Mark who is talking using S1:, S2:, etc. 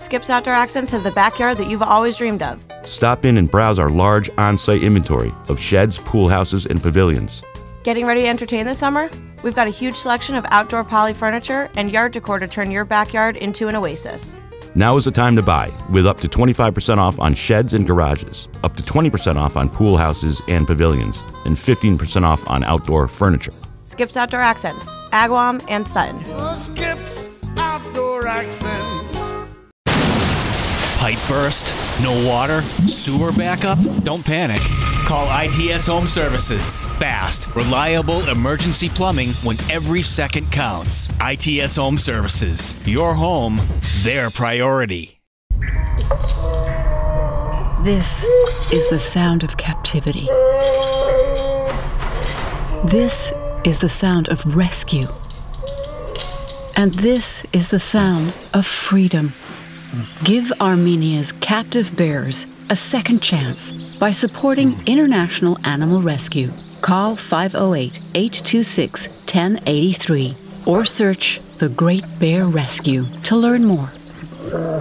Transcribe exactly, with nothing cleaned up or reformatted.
S1: Skip's Outdoor Accents has the backyard that you've always dreamed of.
S2: Stop in and browse our large on-site inventory of sheds, pool houses, and pavilions.
S1: Getting ready to entertain this summer? We've got a huge selection of outdoor poly furniture and yard decor to turn your backyard into an oasis.
S2: Now is the time to buy, with up to twenty-five percent off on sheds and garages, up to twenty percent off on pool houses and pavilions, and fifteen percent off on outdoor furniture.
S1: Skip's Outdoor Accents, Agawam and Sutton.
S3: Skip's Outdoor Accents.
S4: Pipe burst? No water? Sewer backup? Don't panic. Call I T S Home Services. Fast, reliable emergency plumbing when every second counts. I T S Home Services. Your home, their priority.
S5: This is the sound of captivity. This is the sound of rescue. And this is the sound of freedom. Give Armenia's captive bears a second chance by supporting International Animal Rescue. Call five oh eight, eight two six, one oh eight three or search The Great Bear Rescue to learn more.